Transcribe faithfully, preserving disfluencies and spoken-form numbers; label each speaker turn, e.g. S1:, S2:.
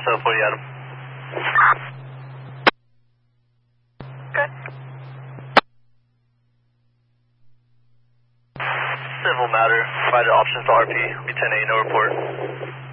S1: seven forty Adam.
S2: Good.
S1: Civil matter. Provided options to R P. Be ten eight, no report.